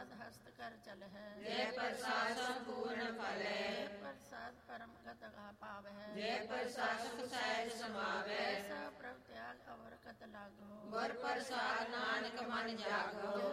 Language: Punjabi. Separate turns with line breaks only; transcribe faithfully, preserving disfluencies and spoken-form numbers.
ਪ੍ਰਸਾਦ ਹਸਤ ਕਰ ਚਲ ਹੈ,
ਜੈ ਪ੍ਰਸਾਦ ਸੰਪੂਰਨ ਫਲ ਹੈ,
ਜੈ ਪ੍ਰਸਾਦ ਪਰਮ ਗਤ ਭਾਵ ਹੈ,
ਜੈ ਪ੍ਰਸਾਦ ਸੁਖ ਸਹਿਜ ਸਮਾਵੈ,
ਐਸਾ ਪ੍ਰਭ ਤਿਆਗ ਅਵਰ ਕਤ ਲਾਗੋ,
ਗੁਰ ਪ੍ਰਸਾਦ ਨਾਨਕ ਮਨ ਜਾਗੋ,